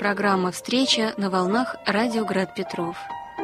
программа «Встреча» на волнах Радио Град Петров.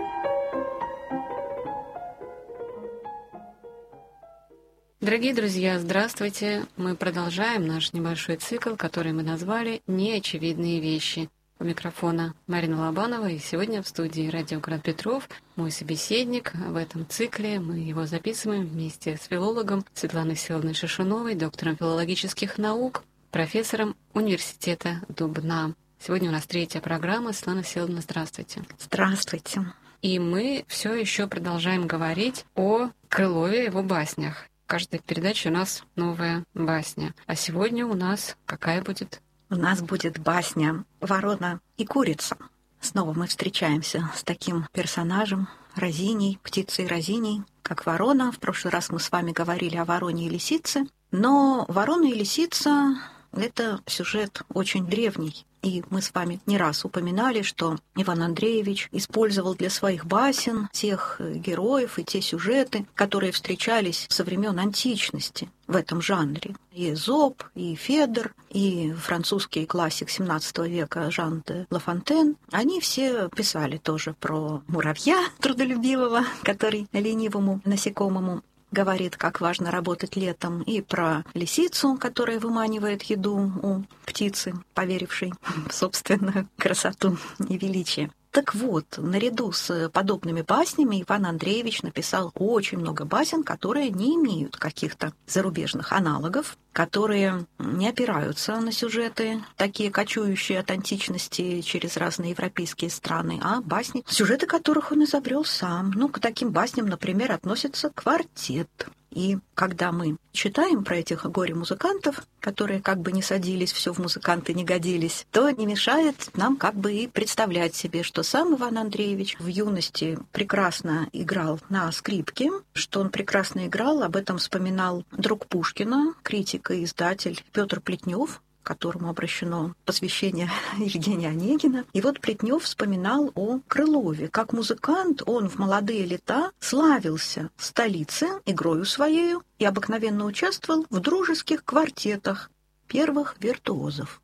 Дорогие друзья, здравствуйте! Мы продолжаем наш небольшой цикл, который мы назвали «Неочевидные вещи». У микрофона Марина Лобанова, и сегодня в студии Радио Град Петров мой собеседник в этом цикле. Мы его записываем вместе с филологом Светланой Всеволодовной Шишуновой, доктором филологических наук, профессором университета Дубна. Сегодня у нас третья программа. Светлана Всеволодовна, здравствуйте. Здравствуйте. И мы все еще продолжаем говорить о Крылове и его баснях. В каждой передаче у нас новая басня. А сегодня у нас какая будет? У нас будет басня «Ворона и курица». Снова мы встречаемся с таким персонажем, разиней, птицей разиней, как ворона. В прошлый раз мы с вами говорили о вороне и лисице. Но ворона и лисица — это сюжет очень древний. И мы с вами не раз упоминали, что Иван Андреевич использовал для своих басен тех героев и те сюжеты, которые встречались со времен античности в этом жанре. И Эзоп, и Федор, и французский классик XVII века Жан де Ла Фонтен, они все писали тоже про муравья трудолюбивого, который ленивому насекомому говорит, как важно работать летом, и про лисицу, которая выманивает еду у птицы, поверившей в собственную красоту и величие. Так вот, наряду с подобными баснями Иван Андреевич написал очень много басен, которые не имеют каких-то зарубежных аналогов, которые не опираются на сюжеты, такие кочующие от античности через разные европейские страны, а басни, сюжеты которых он изобрел сам. Ну, к таким басням, например, относится «Квартет». И когда мы читаем про этих горе-музыкантов, которые как бы не садились, все в музыканты не годились, то не мешает нам как бы и представлять себе, что сам Иван Андреевич в юности прекрасно играл на скрипке, что он прекрасно играл, об этом вспоминал друг Пушкина, критик и издатель Петр Плетнев, которому обращено посвящение Евгения Онегина. И вот Плетнев вспоминал о Крылове. Как музыкант он в молодые лета славился в столице игрою своею и обыкновенно участвовал в дружеских квартетах первых виртуозов.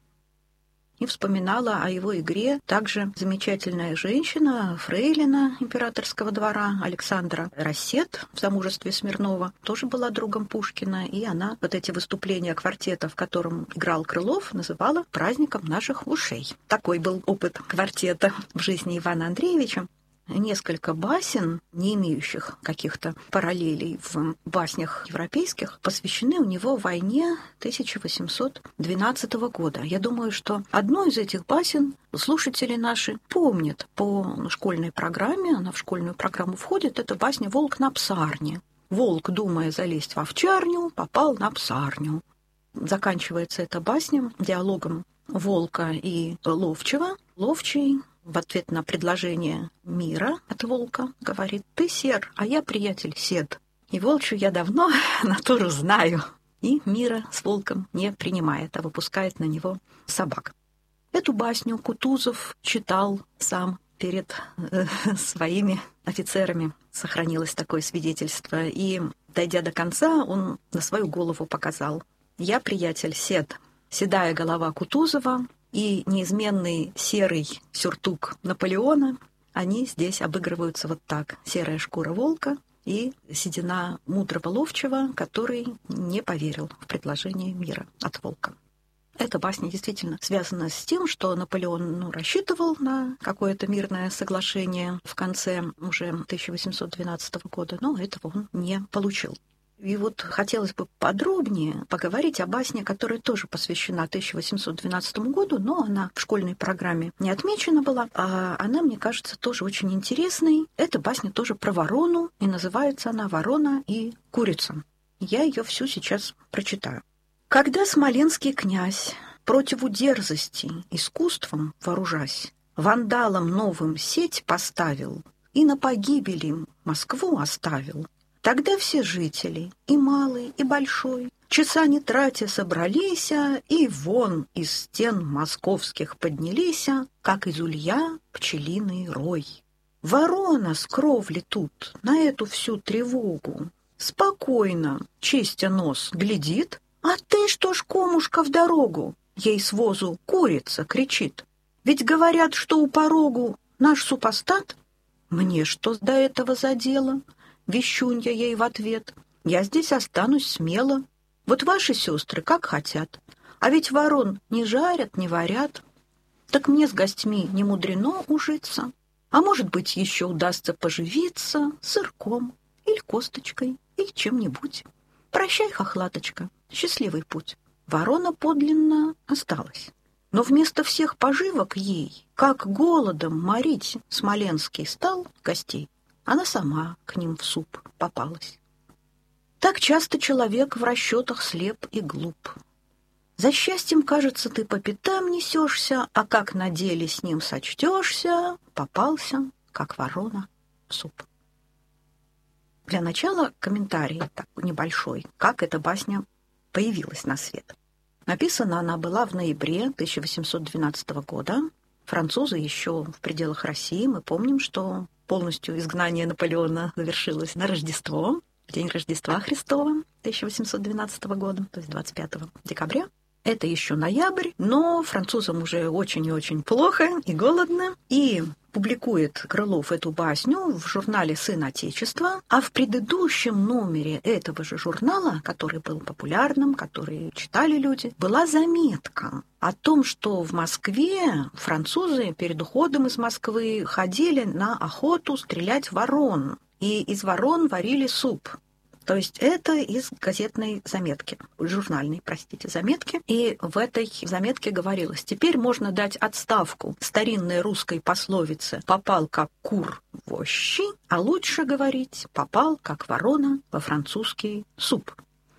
И вспоминала о его игре также замечательная женщина, фрейлина императорского двора Александра Рассет в замужестве Смирнова, тоже была другом Пушкина, и она вот эти выступления квартета, в котором играл Крылов, называла праздником наших ушей. Такой был опыт квартета в жизни Ивана Андреевича. Несколько басен, не имеющих каких-то параллелей в баснях европейских, посвящены у него войне 1812 года. Я думаю, что одну из этих басен слушатели наши помнят по школьной программе, она в школьную программу входит, это басня «Волк на псарне». Волк, думая залезть в овчарню, попал на псарню. Заканчивается эта басня диалогом волка и ловчего. Ловчий в ответ на предложение мира от волка говорит: «Ты сер, а я, приятель, сед. И волчью я давно натуру знаю». И мира с волком не принимает, а выпускает на него собак. Эту басню Кутузов читал сам перед своими офицерами. Сохранилось такое свидетельство. И, дойдя до конца, он на свою голову показал: «Я, приятель, сед». Седая голова Кутузова и неизменный серый сюртук Наполеона, они здесь обыгрываются вот так. Серая шкура волка и седина мудрого ловчего, который не поверил в предложение мира от волка. Эта басня действительно связана с тем, что Наполеон рассчитывал на какое-то мирное соглашение в конце уже 1812 года, но этого он не получил. И вот хотелось бы подробнее поговорить о басне, которая тоже посвящена 1812 году, но она в школьной программе не отмечена была, а она, мне кажется, тоже очень интересной. Эта басня тоже про ворону, и называется она «Ворона и курица». Я ее всю сейчас прочитаю. «Когда смоленский князь противу дерзости искусством вооружась, вандалам новым сеть поставил и на погибель им Москву оставил, тогда все жители, и малый, и большой, часа не тратя собрались, и вон из стен московских поднялись, как из улья пчелиный рой. Ворона с кровли тут на эту всю тревогу спокойно, чистя нос, глядит, а ты что ж, комушка, в дорогу? Ей с возу курица кричит. Ведь говорят, что у порогу наш супостат. Мне что до этого за дело? Вещунья ей в ответ. Я здесь останусь смело. Вот ваши сестры как хотят. А ведь ворон не жарят, не варят. Так мне с гостьми не мудрено ужиться. А может быть, еще удастся поживиться сырком или косточкой, или чем-нибудь. Прощай, хохлаточка, счастливый путь. Ворона подлинно осталась. Но вместо всех поживок ей, как голодом морить Смоленский стал гостей, она сама к ним в суп попалась. Так часто человек в расчетах слеп и глуп. За счастьем, кажется, ты по пятам несешься, а как на деле с ним сочтешься, попался, как ворона, в суп. Для начала комментарий такой небольшой, как эта басня появилась на свет. Написана она была в ноябре 1812 года. Французы еще в пределах России. Мы помним, что полностью изгнание Наполеона завершилось на Рождество, в день Рождества Христова 1812 года, то есть 25 декабря. Это еще ноябрь, но французам уже очень и очень плохо и голодно. И публикует Крылов эту басню в журнале «Сын Отечества», а в предыдущем номере этого же журнала, который был популярным, который читали люди, была заметка о том, что в Москве французы перед уходом из Москвы ходили на охоту стрелять ворон, и из ворон варили суп. То есть это из газетной заметки, журнальной, простите, заметки. И в этой заметке говорилось: теперь можно дать отставку старинной русской пословице «попал как кур в ощи», а лучше говорить «попал как ворона во французский суп».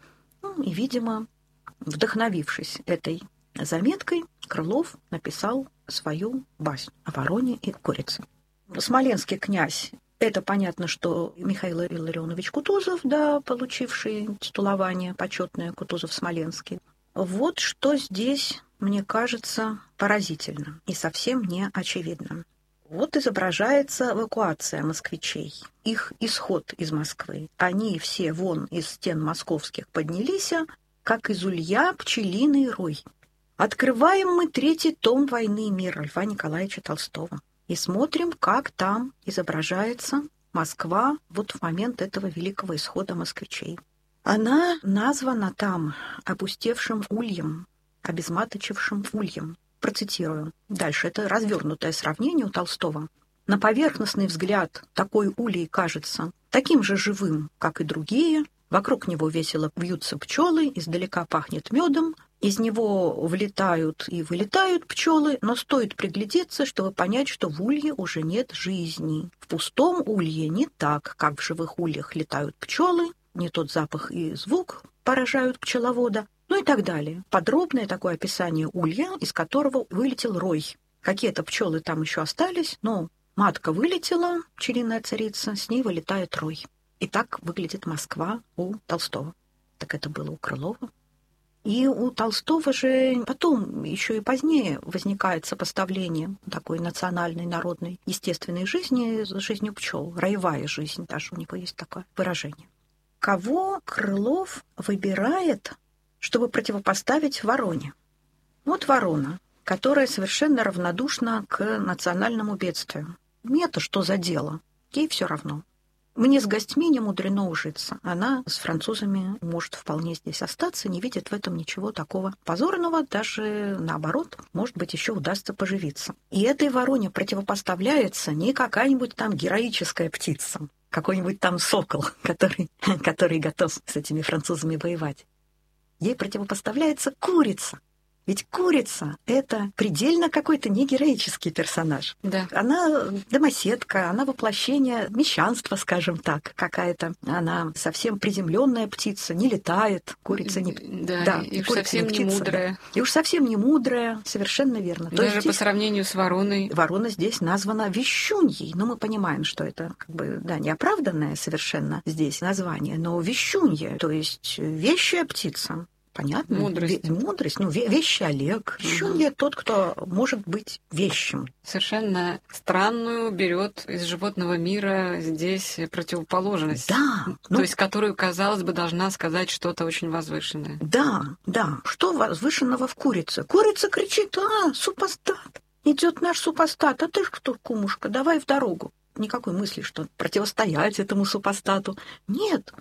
Ну, и, видимо, вдохновившись этой заметкой, Крылов написал свою басню о вороне и курице. Смоленский князь — это понятно, что Михаил Илларионович Кутузов, да, получивший титулование почетное Кутузов-Смоленский. Вот что здесь, мне кажется, поразительно и совсем не очевидно. Вот изображается эвакуация москвичей, их исход из Москвы. Они все вон из стен московских поднялись, как из улья пчелиный рой. Открываем мы 3-й том «Войны и мира» Льва Николаевича Толстого. И смотрим, как там изображается Москва вот в момент этого великого исхода москвичей. Она названа там опустевшим ульем, обезматочившим ульем. Процитирую. Дальше. Это развернутое сравнение у Толстого. На поверхностный взгляд такой улей кажется таким же живым, как и другие. Вокруг него весело вьются пчелы, издалека пахнет медом. Из него влетают и вылетают пчелы, но стоит приглядеться, чтобы понять, что в улье уже нет жизни. В пустом улье не так, как в живых ульях летают пчелы, не тот запах и звук поражают пчеловода, ну и так далее. Подробное такое описание улья, из которого вылетел рой. Какие-то пчелы там еще остались, но матка вылетела, пчелиная царица, с ней вылетает рой. И так выглядит Москва у Толстого. Так это было у Крылова. И у Толстого же потом, еще и позднее, возникает сопоставление такой национальной, народной, естественной жизни с жизнью пчел. Роевая жизнь, даже у него есть такое выражение. Кого Крылов выбирает, чтобы противопоставить вороне? Вот ворона, которая совершенно равнодушна к национальному бедствию. Мне-то что за дело? Ей все равно. Мне с гостьми не мудрено ужиться. Она с французами может вполне здесь остаться, не видит в этом ничего такого позорного, даже наоборот, может быть, еще удастся поживиться. И этой вороне противопоставляется не какая-нибудь там героическая птица, какой-нибудь там сокол, который готов с этими французами воевать. Ей противопоставляется курица. Ведь курица — это предельно какой-то негероический персонаж. Да. Она домоседка, она воплощение мещанства, скажем так, какая-то. Она совсем приземленная птица, не летает. Курица не... Да, и уж совсем не мудрая. Да. И уж совсем не мудрая, совершенно верно. Даже по сравнению с вороной. Ворона здесь названа вещуньей. Но мы понимаем, что это как бы, да, неоправданное совершенно здесь название. Но вещунья, то есть вещая птица. Понятно? Мудрость. Ну, вещий Олег. Вещунья тот, кто может быть вещим. Совершенно странную берет из животного мира здесь противоположность. Да. То есть, которую, казалось бы, должна сказать что-то очень возвышенное. Да. Что возвышенного в курице? Курица кричит: супостат! Идет наш супостат, а ты ж кто, кумушка, давай в дорогу. Никакой мысли, что противостоять этому супостату. Нет,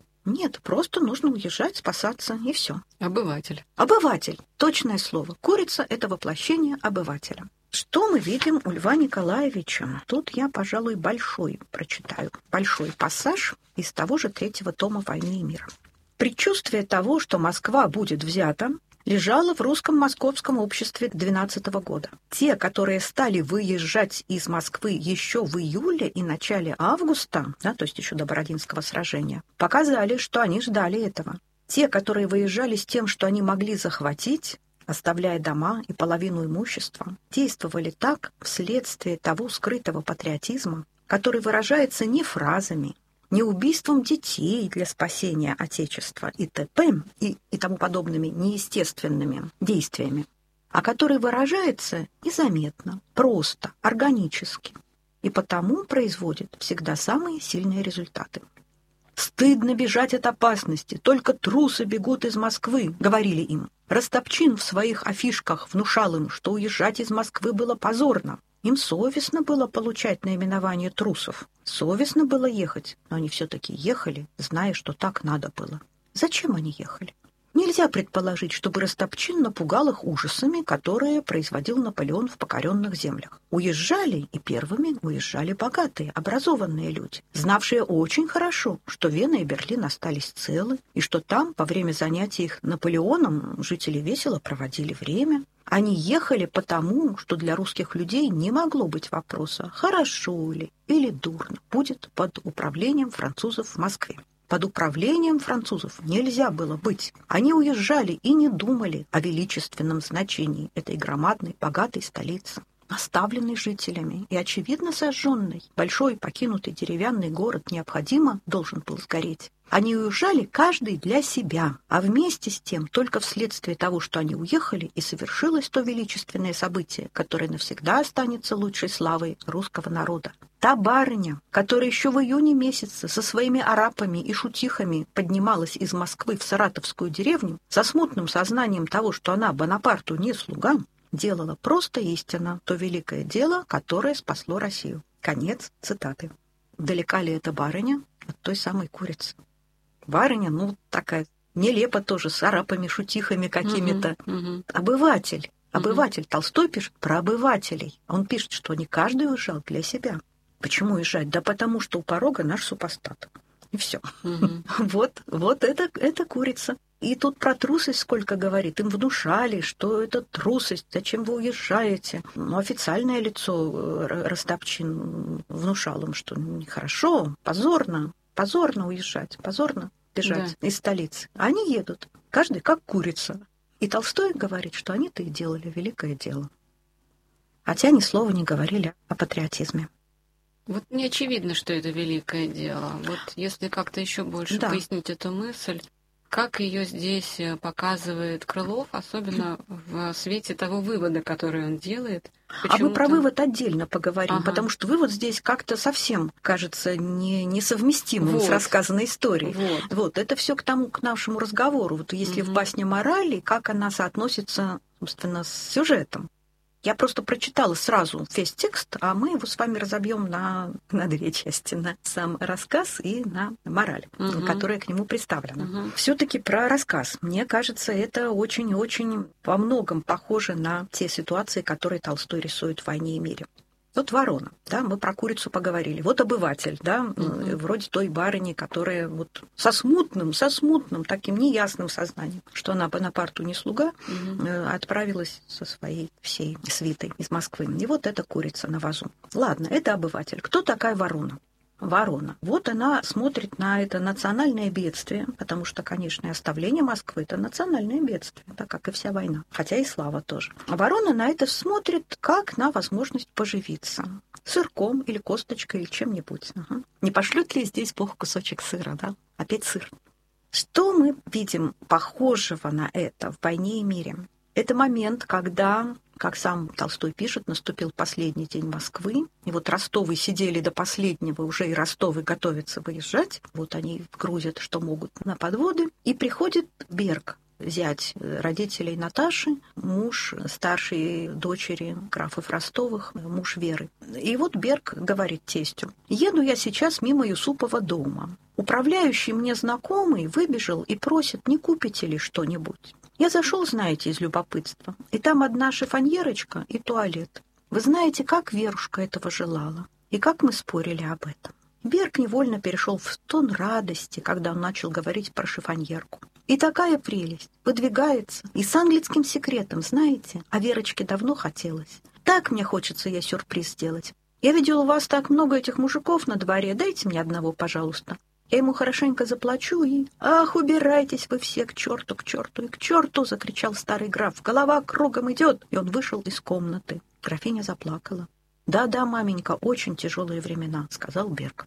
просто нужно уезжать, спасаться, и все. Обыватель. Обыватель, точное слово. Курица — это воплощение обывателя. Что мы видим у Льва Николаевича? Тут я, пожалуй, прочитаю. Большой пассаж из того же 3-го тома «Войны и мира». Предчувствие того, что Москва будет взята, лежало в русском московском обществе 12-го года. Те, которые стали выезжать из Москвы еще в июле и начале августа, то есть еще до Бородинского сражения, показали, что они ждали этого. Те, которые выезжали с тем, что они могли захватить, оставляя дома и половину имущества, действовали так вследствие того скрытого патриотизма, который выражается не фразами, не убийством детей для спасения Отечества и т.п. и тому подобными неестественными действиями, а который выражается незаметно, просто, органически, и потому производит всегда самые сильные результаты. «Стыдно бежать от опасности, только трусы бегут из Москвы», — говорили им. Растопчин в своих афишках внушал им, что уезжать из Москвы было позорно. Им совестно было получать наименование трусов. Совестно было ехать, но они все-таки ехали, зная, что так надо было. Зачем они ехали? Нельзя предположить, чтобы Растопчин напугал их ужасами, которые производил Наполеон в покоренных землях. Уезжали, и первыми уезжали богатые, образованные люди, знавшие очень хорошо, что Вена и Берлин остались целы, и что там, во время занятий их Наполеоном, жители весело проводили время. Они ехали потому, что для русских людей не могло быть вопроса, хорошо ли или дурно будет под управлением французов в Москве. Под управлением французов нельзя было быть. Они уезжали и не думали о величественном значении этой громадной, богатой столицы. Оставленный жителями и, очевидно, сожженный, большой покинутый деревянный город необходимо должен был сгореть. Они уезжали каждый для себя, а вместе с тем только вследствие того, что они уехали, и совершилось то величественное событие, которое навсегда останется лучшей славой русского народа. Та барыня, которая еще в июне месяце со своими арапами и шутихами поднималась из Москвы в саратовскую деревню, со смутным сознанием того, что она Бонапарту не слуга, делала просто истинно то великое дело, которое спасло Россию. Конец цитаты. Далека ли эта барыня от той самой курицы? Барыня, такая нелепо тоже, с арапами, шутихами какими-то. Обыватель. Толстой пишет про обывателей. Он пишет, что не каждый уезжал для себя. Почему уезжать? Да потому что у порога наш супостат. И все. Вот это курица. И тут про трусость сколько говорит. Им внушали, что это трусость, зачем вы уезжаете. Официальное лицо Растопчин внушал им, что нехорошо, позорно уезжать, позорно бежать из столицы. Они едут, каждый как курица. И Толстой говорит, что они-то и делали великое дело. Хотя ни слова не говорили о патриотизме. Вот не очевидно, что это великое дело. Вот если как-то еще больше пояснить эту мысль, как ее здесь показывает Крылов, особенно в свете того вывода, который он делает. А мы про вывод отдельно поговорим, потому что вывод здесь как-то совсем кажется несовместимым с рассказанной историей. Вот это все к нашему разговору. Вот если в басне «Морали», как она соотносится, собственно, с сюжетом. Я просто прочитала сразу весь текст, а мы его с вами разобьем на две части, на сам рассказ и на мораль, которая к нему представлена. Все-таки про рассказ. Мне кажется, это очень-очень во многом похоже на те ситуации, которые Толстой рисует в «Войне и мире». Вот ворона, мы про курицу поговорили. Вот обыватель, вроде той барыни, которая вот со смутным, таким неясным сознанием, что она Бонапарту не слуга, отправилась со своей всей свитой из Москвы. И вот эта курица на вазу. Ладно, это обыватель. Кто такая ворона? Ворона. Вот она смотрит на это национальное бедствие, потому что, конечно, оставление Москвы — это национальное бедствие, как и вся война, хотя и слава тоже. А ворона на это смотрит как на возможность поживиться сырком или косточкой или чем-нибудь. Не пошлют ли здесь Бог кусочек сыра, Опять сыр. Что мы видим похожего на это в «Войне и мире»? Это момент, когда, как сам Толстой пишет, наступил последний день Москвы, и вот Ростовы сидели до последнего, уже и Ростовы готовятся выезжать, вот они грузят, что могут, на подводы, и приходит Берг зять родителей Наташи, муж старшей дочери графов Ростовых, муж Веры. И вот Берг говорит тестю: «Еду я сейчас мимо Юсупова дома. Управляющий мне знакомый выбежал и просит, не купите ли что-нибудь. Я зашел, знаете, из любопытства, и там одна шифоньерочка и туалет. Вы знаете, как Верушка этого желала, и как мы спорили об этом». Берг невольно перешел в тон радости, когда он начал говорить про шифоньерку. И такая прелесть, выдвигается, и с английским секретом, знаете, а Верочке давно хотелось. Так мне хочется ей сюрприз сделать. Я видел у вас так много этих мужиков на дворе, дайте мне одного, пожалуйста. Я ему хорошенько заплачу и... «Ах, убирайтесь вы все к черту и к черту!» — закричал старый граф. «Голова кругом идет!» И он вышел из комнаты. Графиня заплакала. «Да-да, маменька, очень тяжелые времена», — сказал Берг.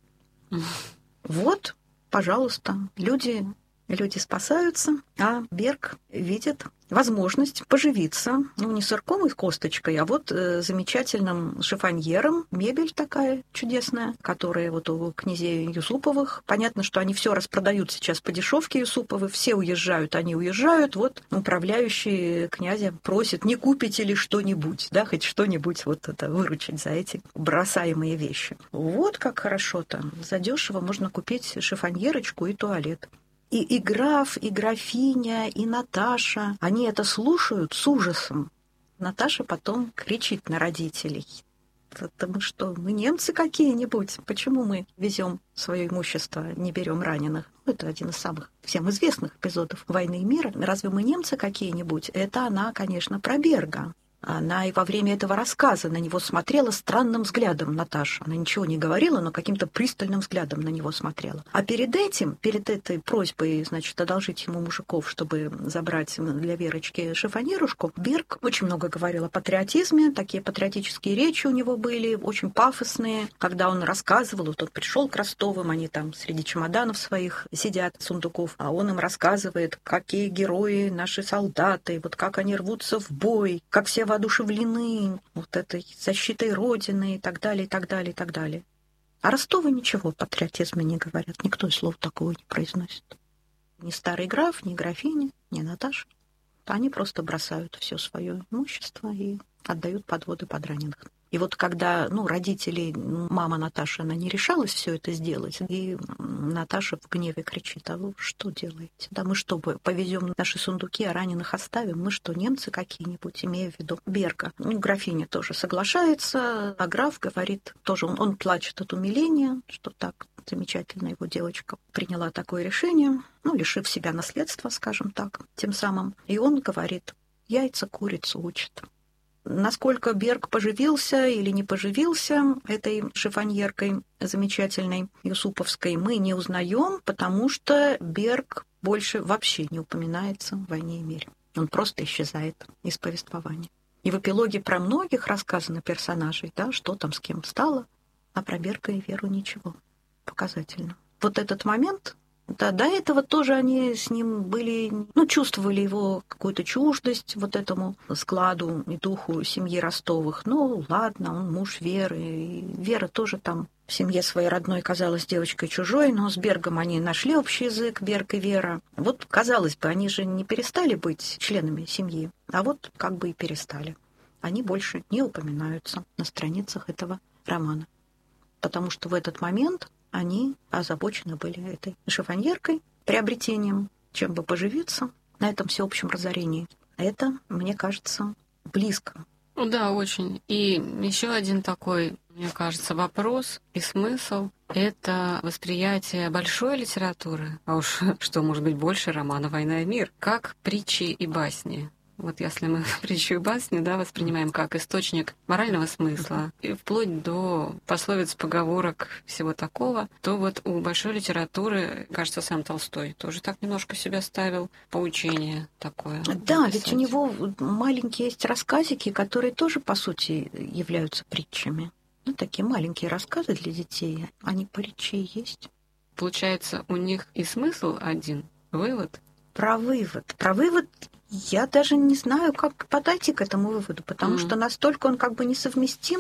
Вот, пожалуйста, люди спасаются, а Берг видит возможность поживиться, не сырком и косточкой, а вот замечательным шифоньером. Мебель такая чудесная, которая вот у князей Юсуповых. Понятно, что они все распродают сейчас по дешевке Юсуповы, все уезжают, они уезжают. Вот управляющий князя просит, не купите ли что-нибудь, да, хоть что-нибудь вот это выручить за эти бросаемые вещи. Вот как хорошо-то. Задешево можно купить шифоньерочку и туалет. И граф, и графиня, и Наташа, они это слушают с ужасом. Наташа потом кричит на родителей: «Это мы что, мы немцы какие-нибудь? Почему мы везем свое имущество, не берем раненых?» Это один из самых всем известных эпизодов «Войны и мира». Разве мы немцы какие-нибудь? Это она, конечно, про Берга. Она и во время этого рассказа на него смотрела странным взглядом, Наташа. Она ничего не говорила, но каким-то пристальным взглядом на него смотрела. А перед этой просьбой, значит, одолжить ему мужиков, чтобы забрать для Верочки шифоньерушку, Берг очень много говорил о патриотизме, такие патриотические речи у него были, очень пафосные. Когда он рассказывал, вот он пришел к Ростовым, они там среди чемоданов своих сидят, сундуков, а он им рассказывает, какие герои наши солдаты, вот как они рвутся в бой, как все воодушевлены вот этой защитой Родины и так далее, и так далее, и так далее. А Ростовы ничего о патриотизме не говорят, никто и слова такого не произносит. Ни старый граф, ни графиня, ни Наташа. Они просто бросают все свое имущество и отдают подводы под раненых. И вот когда, родители, мама Наташи, она не решалась все это сделать, и Наташа в гневе кричит: «А вы что делаете? Да мы что, повезем наши сундуки, а раненых оставим? Мы что, немцы какие-нибудь?» Имея в виду Берга. Графиня тоже соглашается, а граф говорит, тоже он плачет от умиления, что так замечательно его девочка приняла такое решение, лишив себя наследства, скажем так, тем самым. И он говорит: «Яйца курицу учат». Насколько Берг поживился или не поживился этой шифоньеркой замечательной юсуповской, мы не узнаем, потому что Берг больше вообще не упоминается в «Войне и мире». Он просто исчезает из повествования. И в эпилоге про многих рассказано персонажей, да, что там с кем стало, а про Берга и Веру ничего. Показательно. Вот этот момент... Да, до этого тоже они с ним были, чувствовали его какую-то чуждость вот этому складу и духу семьи Ростовых. Ладно, он муж Веры, и Вера тоже там в семье своей родной казалась девочкой чужой, но с Бергом они нашли общий язык, Берг и Вера. Вот, казалось бы, они же не перестали быть членами семьи, а вот как бы и перестали. Они больше не упоминаются на страницах этого романа, потому что в этот момент... они озабочены были этой шифоньеркой, приобретением, чем бы поживиться на этом всеобщем разорении. Это, мне кажется, близко. Да, очень. И еще один такой, мне кажется, вопрос и смысл — это восприятие большой литературы, а уж что может быть больше романа «Война и мир», как притчи и басни. Вот если мы притчу и басню, воспринимаем как источник морального смысла, и вплоть до пословиц, поговорок, всего такого, то вот у большой литературы, кажется, сам Толстой тоже так немножко себя ставил, поучение такое. Да, написать. Ведь у него маленькие есть рассказики, которые тоже, по сути, являются притчами. Такие маленькие рассказы для детей, они притчи и есть. Получается, у них и смысл один, вывод. Про вывод я даже не знаю, как подойти к этому выводу, потому что настолько он как бы несовместим,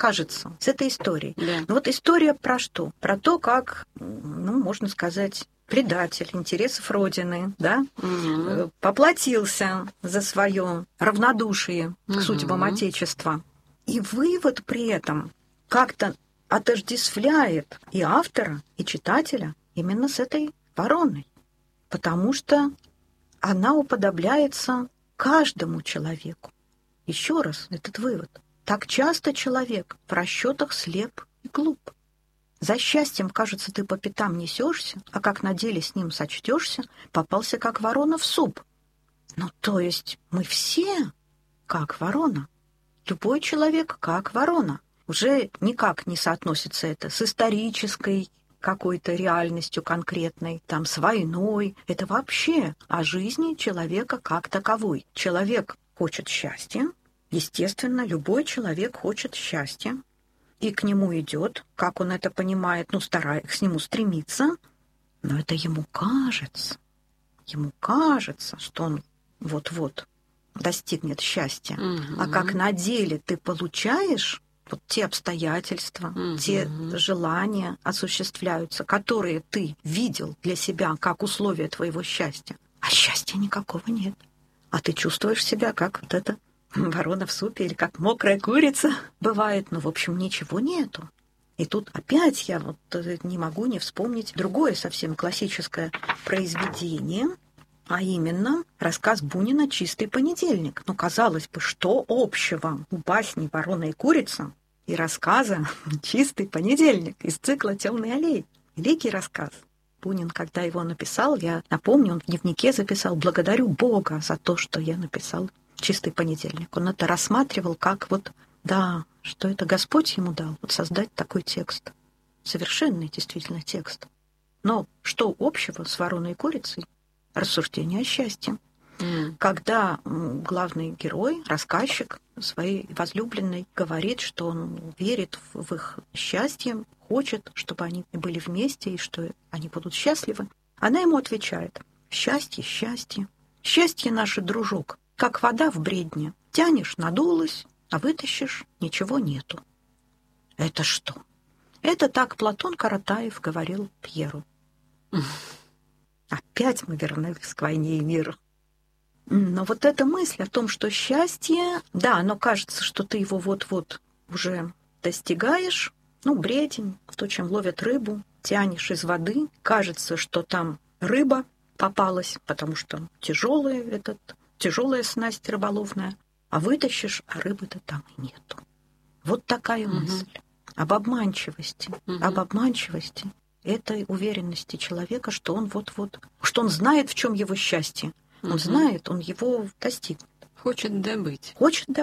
кажется, с этой историей. Да. Но вот история про что? Про то, как, можно сказать, предатель интересов Родины, да, поплатился за свое равнодушие к судьбам Отечества. И вывод при этом как-то отождествляет и автора, и читателя именно с этой вороной. Потому что она уподобляется каждому человеку. Еще раз этот вывод. Так часто человек в расчетах слеп и глуп. За счастьем, кажется, ты по пятам несешься, а как на деле с ним сочтешься, попался как ворона в суп. Ну, то есть мы все как ворона. Любой человек как ворона. Уже никак не соотносится это с исторической какой-то реальностью конкретной, там, с войной. Это вообще о жизни человека как таковой. Человек хочет счастья. Естественно, любой человек хочет счастья. И к нему идет, как он это понимает, старается к нему стремиться, но это ему кажется, что он вот-вот достигнет счастья. А как на деле ты получаешь, вот те обстоятельства, те желания осуществляются, которые ты видел для себя как условия твоего счастья, а счастья никакого нет. А ты чувствуешь себя как вот это ворона в супе или как мокрая курица. Бывает, в общем, ничего нету. И тут опять я не могу не вспомнить другое совсем классическое произведение, а именно рассказ Бунина «Чистый понедельник». Казалось бы, что общего у басни «Ворона и курица» и рассказа «Чистый понедельник» из цикла «Темный аллей». Великий рассказ. Бунин, когда его написал, я напомню, он в дневнике записал: «Благодарю Бога за то, что я написал «Чистый понедельник». Он это рассматривал как что это Господь ему дал, создать такой текст. Совершенный действительно текст. Но что общего с «Вороной и курицей»? Рассуждение о счастье. Когда главный герой, рассказчик своей возлюбленной, говорит, что он верит в их счастье, хочет, чтобы они были вместе и что они будут счастливы, она ему отвечает: «Счастье, счастье. Счастье наше, дружок, как вода в бредне. Тянешь — надулась, а вытащишь — ничего нету». Это что? Это так Платон Каратаев говорил Пьеру. Опять мы вернулись к «Войне и миру». Но вот эта мысль о том, что счастье, оно кажется, что ты его вот-вот уже достигаешь, бредень, то, чем ловят рыбу, тянешь из воды, кажется, что там рыба попалась, потому что тяжелая снасть рыболовная, а вытащишь, а рыбы-то там и нету. Вот такая мысль об обманчивости, этой уверенности человека, что он вот-вот, что он знает, в чем его счастье. Он знает, он его достигнет. Хочет добыть.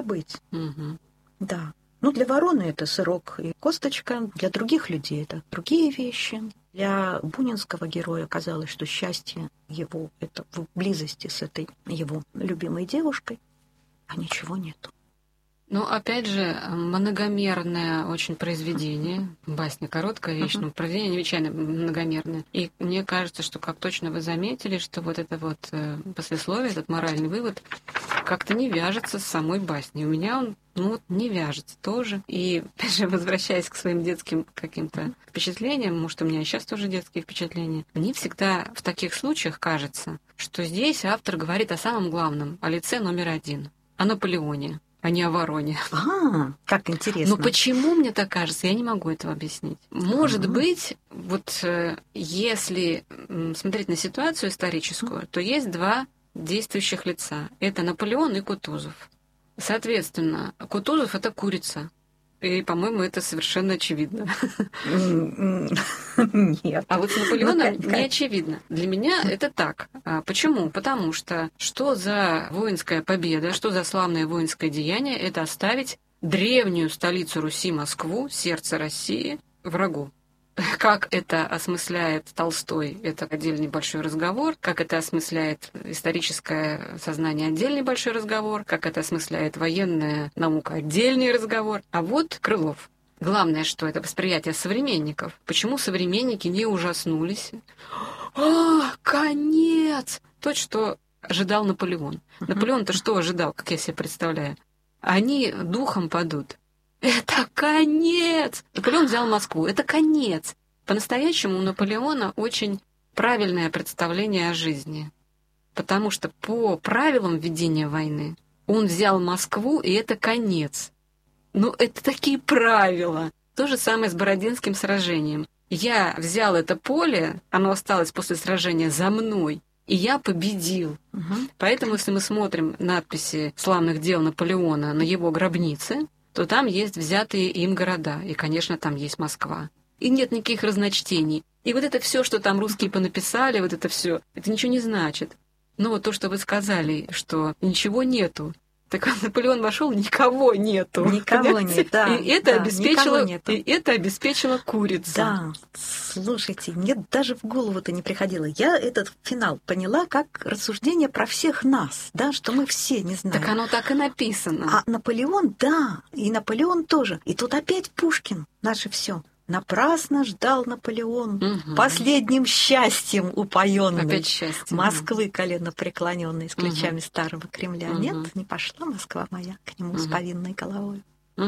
Да. Для вороны это сырок и косточка, для других людей это другие вещи. Для бунинского героя казалось, что счастье его — это в близости с этой его любимой девушкой, а ничего нету. Опять же, многомерное очень произведение. Басня короткая вещь, но произведение необычайно многомерное. И мне кажется, что, как точно вы заметили, что вот это послесловие, этот моральный вывод как-то не вяжется с самой басней. У меня он не вяжется тоже. И, опять же, возвращаясь к своим детским каким-то впечатлениям, может, у меня и сейчас тоже детские впечатления, мне всегда в таких случаях кажется, что здесь автор говорит о самом главном, о лице номер один, о Наполеоне, а не о вороне. Как интересно. Но почему мне так кажется, я не могу этого объяснить. Может быть, если смотреть на ситуацию историческую, то есть два действующих лица. Это Наполеон и Кутузов. Соответственно, Кутузов — это курица. И, по-моему, это совершенно очевидно. Нет. А вот с Наполеоном не очевидно. Для меня это так. Почему? Потому что за воинская победа, что за славное воинское деяние — это оставить древнюю столицу Руси, Москву, сердце России, врагу. Как это осмысляет Толстой, это отдельный большой разговор. Как это осмысляет историческое сознание, отдельный большой разговор. Как это осмысляет военная наука, отдельный разговор. А вот Крылов. Главное, что это восприятие современников. Почему современники не ужаснулись? Конец! То, что ожидал Наполеон. Наполеон-то что ожидал, как я себе представляю? Они духом падут. Это конец! Наполеон взял Москву. Это конец. По-настоящему у Наполеона очень правильное представление о жизни. Потому что по правилам ведения войны он взял Москву, и это конец. Ну, это такие правила. То же самое с Бородинским сражением. Я взял это поле, оно осталось после сражения за мной, и я победил. Поэтому, если мы смотрим надписи славных дел Наполеона на его гробнице, то там есть взятые им города, и, конечно, там есть Москва. И нет никаких разночтений. И вот это все, что там русские понаписали, вот это все, это ничего не значит. Но вот то, что вы сказали, что ничего нету, так Наполеон вошел, никого нету. Никого нет, да. И это, да, это обеспечила курица. Да, слушайте, мне даже в голову-то не приходило. Я этот финал поняла как рассуждение про всех нас, да, что мы все не знаем. Так оно так и написано. А Наполеон, да, и Наполеон тоже. И тут опять Пушкин, наше все. Напрасно ждал Наполеон, последним счастьем упоенный опять счастье, Москвы коленопреклоненной с ключами старого Кремля. Нет, не пошла Москва моя к нему с повинной головой.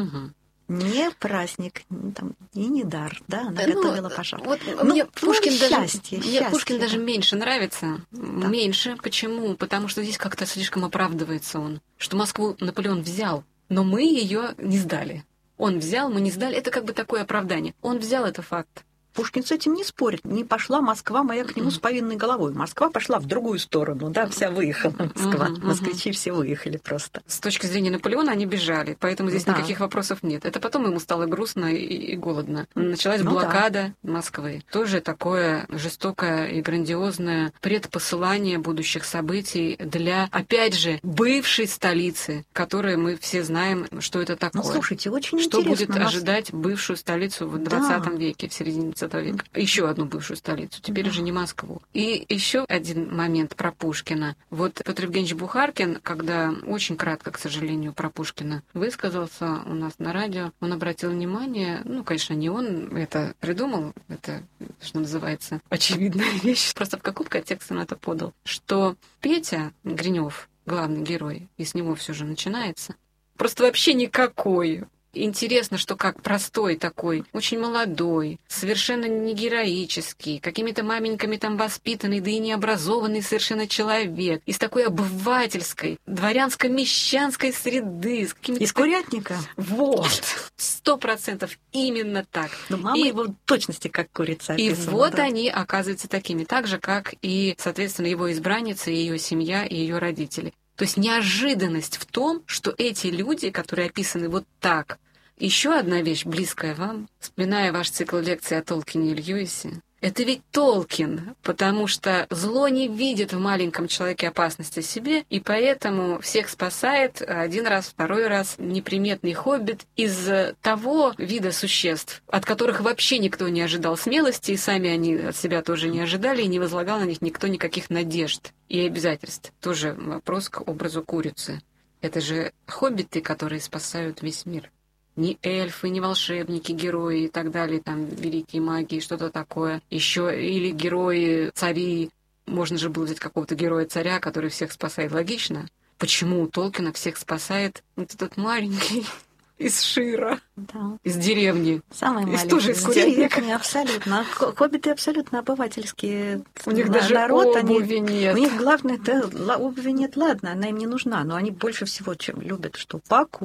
Не праздник, там, и не дар, да, она готовила пожар. Вот мне Пушкин счастье, Пушкин даже меньше нравится. Да. Меньше. Почему? Потому что здесь как-то слишком оправдывается он, что Москву Наполеон взял, но мы ее не сдали. Он взял, мы не сдали. Это как бы такое оправдание. Он взял, это факт. Пушкин с этим не спорит. Не пошла Москва моя к нему с повинной головой. Москва пошла в другую сторону, да, вся выехала Москва. Москвичи все выехали просто. С точки зрения Наполеона они бежали, поэтому здесь никаких вопросов нет. Это потом ему стало грустно и голодно. Началась блокада Москвы. Тоже такое жестокое и грандиозное предпосылание будущих событий для, опять же, бывшей столицы, которой мы все знаем, что это такое. Ну, слушайте, очень что интересно. Будет ожидать бывшую столицу в 20 веке, в середине века. Еще одну бывшую столицу, теперь уже не Москву. И еще один момент про Пушкина. Вот Петр Евгеньевич Бухаркин, когда очень кратко, к сожалению, про Пушкина высказался у нас на радио, он обратил внимание, ну, конечно, не он это придумал, это, что называется, очевидная вещь, просто в каком контексте он это подал, что Петя Гринёв, главный герой, и с него все же начинается, просто вообще никакой. Интересно, что как простой такой, очень молодой, совершенно не героический, какими-то маменьками там воспитанный, да и необразованный совершенно человек, из такой обывательской, дворянско-мещанской среды. С какими-то... Из курятника? Вот, 100% именно так. Но мама его в точности как курица описана. И вот они оказываются такими, так же, как и, соответственно, его избранница, ее семья и ее родители. То есть неожиданность в том, что эти люди, которые описаны вот так. Еще одна вещь, близкая вам, вспоминая ваш цикл лекций о Толкине и Льюисе, это ведь Толкин, потому что зло не видит в маленьком человеке опасности себе, и поэтому всех спасает один раз, второй раз неприметный хоббит из того вида существ, от которых вообще никто не ожидал смелости, и сами они от себя тоже не ожидали, и не возлагал на них никто никаких надежд и обязательств. Тоже вопрос к образу курицы. Это же хоббиты, которые спасают весь мир. Ни эльфы, ни волшебники, герои и так далее, там, великие маги, что-то такое. Еще или герои, цари. Можно же было взять какого-то героя-царя, который всех спасает. Логично. Почему у Толкина всех спасает вот этот маленький из Шира, из деревни? Самый маленький. Тоже из курятника. Абсолютно. Хоббиты абсолютно обывательские. У них даже народ, обуви нет. У них главное, да, обуви нет, ладно, она им не нужна, но они больше всего чем любят, что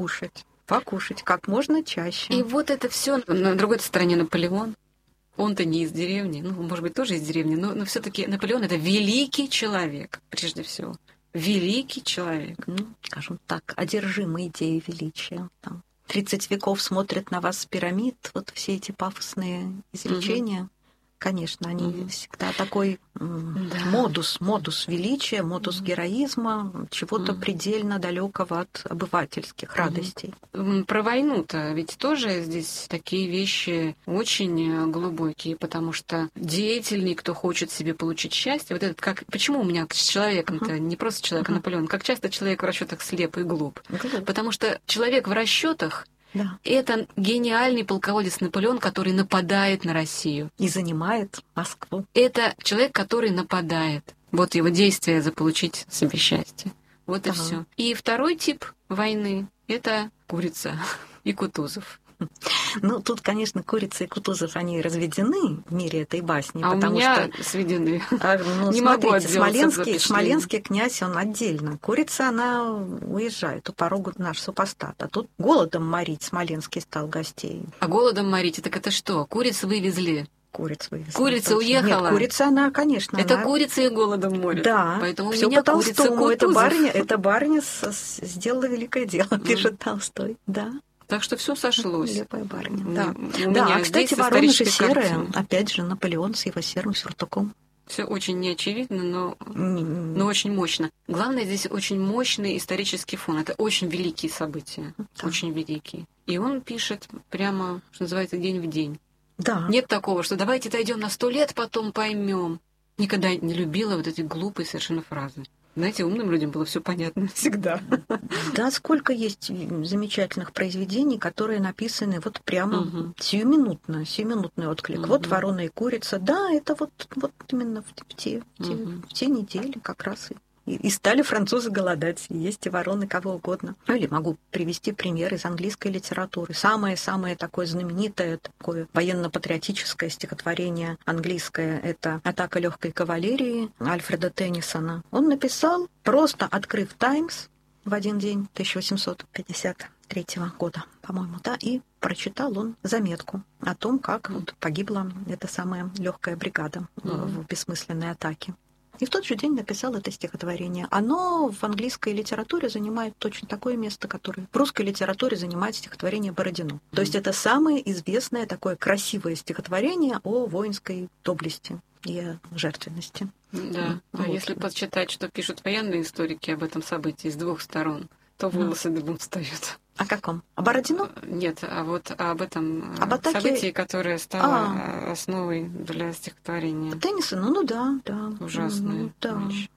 покушать как можно чаще. И вот это все на другой стороне Наполеон. Он-то не из деревни, ну, может быть, тоже из деревни, но все-таки Наполеон — это великий человек, прежде всего. Великий человек. Ну, скажем так, одержимый идеей величия. Там 30 веков смотрят на вас с пирамид, вот все эти пафосные изречения. Конечно, они всегда такой модус величия, модус героизма, чего-то предельно далекого от обывательских радостей. Про войну-то ведь тоже здесь такие вещи очень глубокие, потому что деятельный, кто хочет себе получить счастье, вот этот как... Почему у меня с человеком-то не просто человек, а Наполеон? Как часто человек в расчетах слеп и глуп? Потому что человек в расчетах это гениальный полководец Наполеон, который нападает на Россию. И занимает Москву. Это человек, который нападает. Вот его действие заполучить себе счастье. Вот и все. И второй тип войны — это курица. и Кутузов. Ну, тут, конечно, Курица и Кутузов, они разведены в мире этой басни. А потому у меня что... сведены. Не могу отделаться. Смоленский князь, он отдельно. Курица, она уезжает, у порога наш супостат. А тут голодом морить Смоленский стал гостей. А голодом морить, так это что? Куриц вывезли? Курица уехала? Нет, курица, она, конечно. Это она... курица и голодом морит. Да, поэтому всё у меня по Толстому. Эта барыня сделала великое дело, пишет Толстой. Да. Так что все сошлось. Нелепая барыня. Да. Да, кстати, ворона же серая. Опять же, Наполеон с его серым сюртуком. Все очень неочевидно, но очень мощно. Главное, здесь очень мощный исторический фон. Это очень великие события. Да. Очень великие. И он пишет прямо, что называется, день в день. Да. Нет такого, что давайте дойдем на 100 лет, потом поймем. Никогда не любила вот эти глупые совершенно фразы. Знаете, умным людям было все понятно всегда. Да, сколько есть замечательных произведений, которые написаны вот прямо сиюминутный отклик. Вот «Ворона и курица». Да, это вот именно в те недели как раз и стали французы голодать. Есть и вороны кого угодно. Ну, или могу привести пример из английской литературы. Самое такое знаменитое, такое военно-патриотическое стихотворение английское — это «Атака легкой кавалерии» Альфреда Теннисона. Он написал, просто открыв «Таймс» в один день 1853 года, по-моему, да, и прочитал он заметку о том, как вот погибла эта самая легкая бригада в бессмысленной атаке. И в тот же день написал это стихотворение. Оно в английской литературе занимает точно такое место, которое в русской литературе занимает стихотворение Бородино. То есть это самое известное такое красивое стихотворение о воинской доблести и о жертвенности. Да, вот. А если подсчитать, что пишут военные историки об этом событии с двух сторон, то волосы дыбом встают. О каком? О Бородино? Нет, а вот об этом событии, которое стало основой для стихотворения. Теннисона, ну да. Ужасная вещь.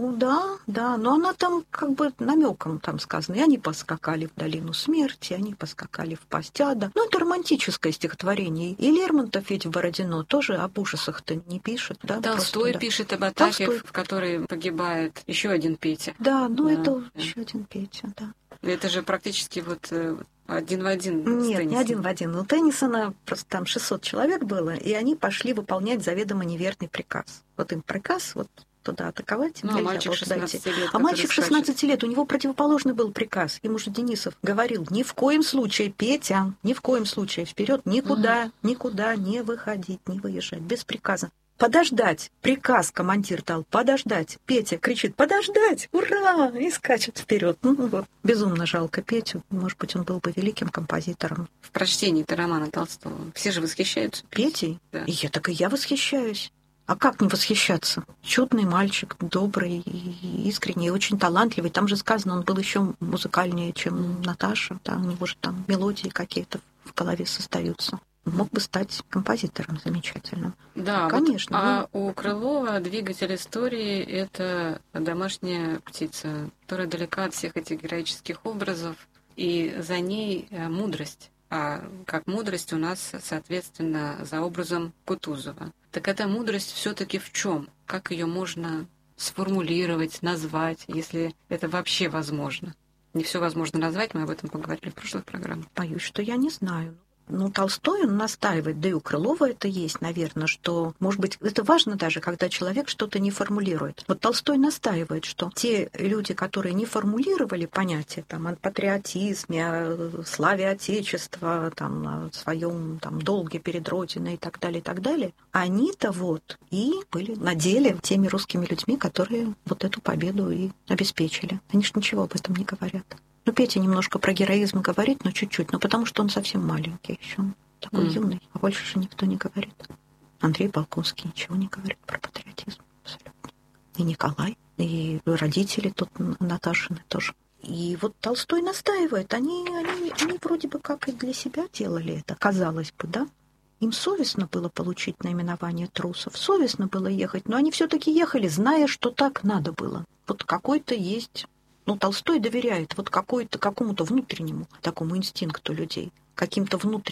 Да, но она там как бы намеком там сказано. И они поскакали в долину смерти, они поскакали в пасть ада. Ну, это романтическое стихотворение. И Лермонтов ведь в Бородино тоже об ужасах-то не пишет. Да? Толстой пишет об атаке, в которой погибает еще один Петя. Да, это еще один Петя, да. Это же практически вот один в один. Нет, не один в один. У Теннисона просто там 600 человек было, и они пошли выполнять заведомо неверный приказ. Вот им приказ, вот туда атаковать. А мальчик 16 лет. А мальчик 16 лет, у него противоположный был приказ. Ему же Денисов говорил: ни в коем случае, Петя, ни в коем случае вперед, никуда не выходить, не выезжать, без приказа. Подождать. Приказ командир дал. Подождать. Петя кричит: подождать! Ура! И скачет вперед. Безумно жалко Петю. Может быть, он был бы великим композитором. В прочтении-то романа Толстого все же восхищаются Петей? Да. И я восхищаюсь. А как не восхищаться? Чудный мальчик, добрый, искренний, очень талантливый. Там же сказано, он был еще музыкальнее, чем Наташа. Да, у него же там мелодии какие-то в голове создаются. Мог бы стать композитором замечательным. Да, конечно. У Крылова двигатель истории — это домашняя птица, которая далека от всех этих героических образов, и за ней мудрость. А как мудрость у нас, соответственно, за образом Кутузова. Так эта мудрость все-таки в чем? Как ее можно сформулировать, назвать, если это вообще возможно? Не все возможно назвать, мы об этом поговорили в прошлых программах. Боюсь, что я не знаю. Толстой, он настаивает, да и у Крылова это есть, наверное, что, может быть, это важно даже, когда человек что-то не формулирует. Вот Толстой настаивает, что те люди, которые не формулировали понятие там, о патриотизме, о славе Отечества, там, о своем там, долге перед Родиной и так далее, они-то вот и были на деле теми русскими людьми, которые вот эту победу и обеспечили. Они же ничего об этом не говорят. Петя немножко про героизм говорит, но чуть-чуть, потому что он совсем маленький еще, такой юный, а больше же никто не говорит. Андрей Болконский ничего не говорит про патриотизм абсолютно. И Николай, и родители тут Наташины тоже. И вот Толстой настаивает, они вроде бы как и для себя делали это, казалось бы, да? Им совестно было получить наименование трусов, совестно было ехать, но они все-таки ехали, зная, что так надо было. Вот какой-то есть... Толстой доверяет вот какому-то внутреннему такому инстинкту людей, каким-то внутренним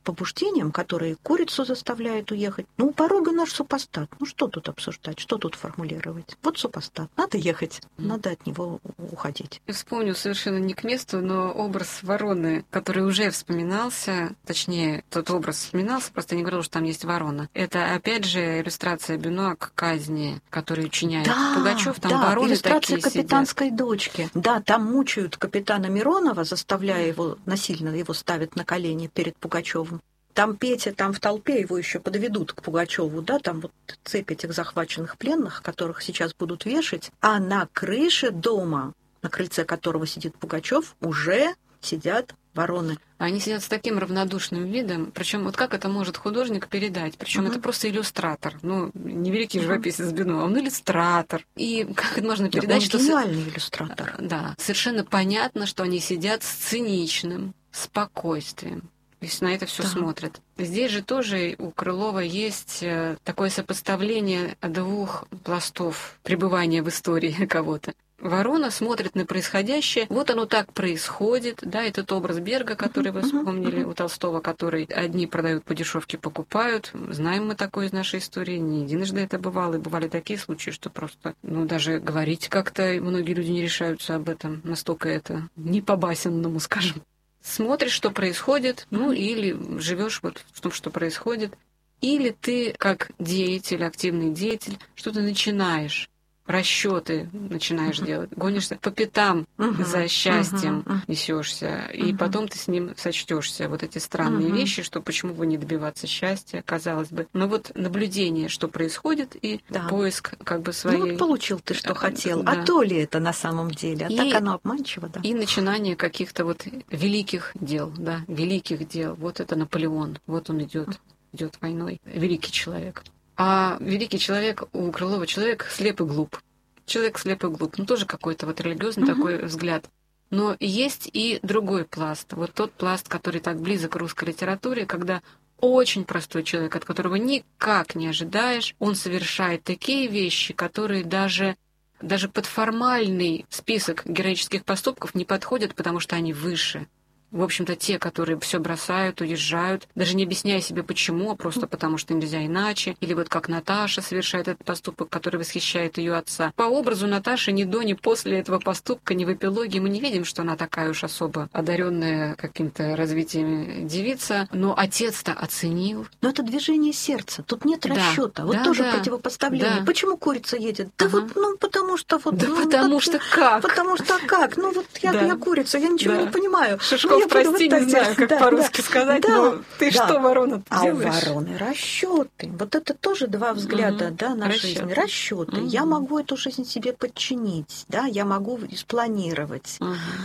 побуждением, которое курицу заставляет уехать. Ну, у порога наш супостат. Ну, что тут обсуждать, что тут формулировать? Вот супостат. Надо ехать, надо от него уходить. Я вспомню совершенно не к месту, но образ вороны, который уже вспоминался, точнее, тот образ вспоминался, просто я не говорила, что там есть ворона. Это, опять же, иллюстрация Бюнуа к казни, которую учиняет Пугачёв. Там вороны иллюстрация такие капитанской сидят. дочки. Да, там мучают капитана Миронова, заставляя его, насильно его ставят на колени перед Пугачёвым. Там Петя, там в толпе его еще подведут к Пугачёву, да, там вот цепь этих захваченных пленных, которых сейчас будут вешать, а на крыше дома, на крыльце которого сидит Пугачёв, уже сидят вороны. Они сидят с таким равнодушным видом, причем вот как это может художник передать? Причем это просто иллюстратор, ну, не великий живописец Бюнуа, он иллюстратор. И как это можно передать, он что... гениальный иллюстратор. Да, совершенно понятно, что они сидят с циничным спокойствием. То есть на это все смотрят. Здесь же тоже у Крылова есть такое сопоставление двух пластов пребывания в истории кого-то. Ворона смотрит на происходящее. Вот оно так происходит. Да, этот образ Берга, который вы вспомнили, у Толстого, который одни продают по дешевке, покупают. Знаем мы такое из нашей истории. Не единожды это бывало. И бывали такие случаи, что просто, ну, даже говорить как-то многие люди не решаются об этом. Настолько это не по-басенному, скажем. Смотришь, что происходит, ну, или живешь вот в том, что происходит, или ты, как деятель, активный деятель, что-то начинаешь, расчеты начинаешь делать, гонишься по пятам за счастьем, несешься, и потом ты с ним сочтешься. Вот эти странные вещи, что почему бы не добиваться счастья, казалось бы. Но вот наблюдение, что происходит, и поиск как бы своей... Ну вот получил ты, что хотел. Да. А то ли это на самом деле? А так оно обманчиво, да. И начинание каких-то вот великих дел, да, великих дел. Вот это Наполеон, вот он идет войной. Великий человек. А великий человек, у Крылова человек слеп и глуп. Человек слеп и глуп. Ну, тоже какой-то вот религиозный такой взгляд. Но есть и другой пласт. Вот тот пласт, который так близок к русской литературе, когда очень простой человек, от которого никак не ожидаешь, он совершает такие вещи, которые даже под формальный список героических поступков не подходят, потому что они выше. В общем-то, те, которые все бросают, уезжают, даже не объясняя себе почему, а просто потому что нельзя иначе. Или вот как Наташа совершает этот поступок, который восхищает ее отца. По образу Наташи ни до, ни после этого поступка, ни в эпилоге мы не видим, что она такая уж особо одаренная каким-то развитием девица. Но отец-то оценил. Но это движение сердца. Тут нет расчета. Вот тоже противопоставление. Да. Почему курица едет? Да вот, ну, потому что вот... Да ну, потому вот, что как? Потому что как? Ну, вот я курица, я ничего не понимаю. Шишков, прости, не знаю, как по-русски сказать, но ты что, ворона, делаешь? А у вороны расчеты. Вот это тоже два взгляда на жизнь. Расчеты. Я могу эту жизнь себе подчинить, да, я могу спланировать,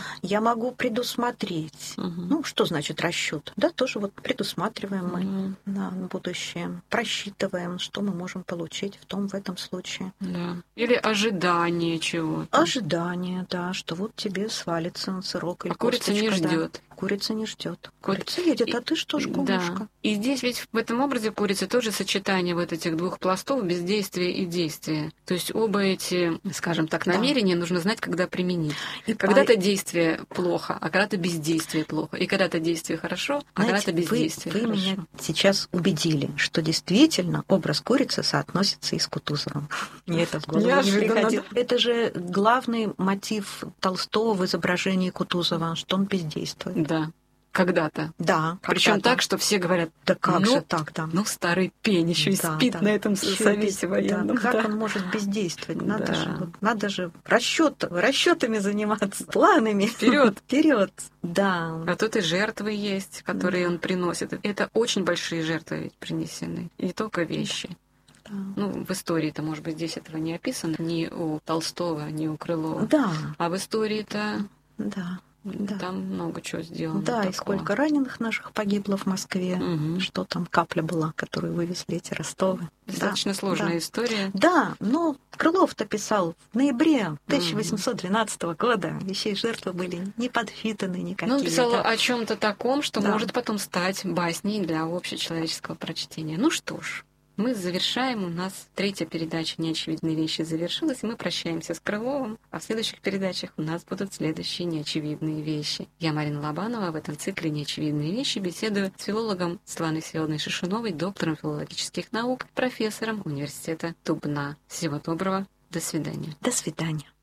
я могу предусмотреть. Ну, что значит расчет? Да, тоже вот предусматриваем мы на будущее, просчитываем, что мы можем получить в этом случае. Да. Или ожидание чего-то. Ожидание, да, что вот тебе свалится сырок или курица не ждет. Курица не ждет. Курица едет, а ты что, школушка? Да. И здесь ведь в этом образе курицы тоже сочетание вот этих двух пластов бездействия и действия. То есть оба эти, скажем так, намерения нужно знать, когда применить. И когда-то действие плохо, а когда-то бездействие плохо. И когда-то действие хорошо, а когда-то бездействие вы хорошо. Меня сейчас убедили, что действительно образ курицы соотносится и с Кутузовым. Мне это в голову не приходило. Это же главный мотив Толстого в изображении Кутузова, что он бездействует. Да. Когда-то. Да. Причем так, что все говорят, да как же так, да. Ну, старый пень еще и спит на этом совете военном. Да. Как он может бездействовать? Надо же расчетами заниматься, планами. Вперед. Да. А тут и жертвы есть, которые он приносит. Это очень большие жертвы ведь принесены. И не только вещи. Да. Ну, в истории-то, может быть, здесь этого не описано. Ни у Толстого, ни у Крылова. Да. А в истории-то... Да. Там много чего сделано. Да, такого. И сколько раненых наших погибло в Москве. Что там капля была, которую вывезли эти Ростовы. Достаточно сложная история. Да, но Крылов-то писал в ноябре 1812 года. Вещей жертвы были не подсчитаны никакие. Ну, он писал о чем-то таком, что может потом стать басней для общечеловеческого прочтения. Ну что ж. мы завершаем. У нас третья передача «Неочевидные вещи» завершилась, и мы прощаемся с Крыловым, а в следующих передачах у нас будут следующие неочевидные вещи. Я, Марина Лобанова, в этом цикле «Неочевидные вещи» беседую с филологом Светланой Всеволодовной Шишуновой, доктором филологических наук, профессором университета Тубна. Всего доброго. До свидания. До свидания.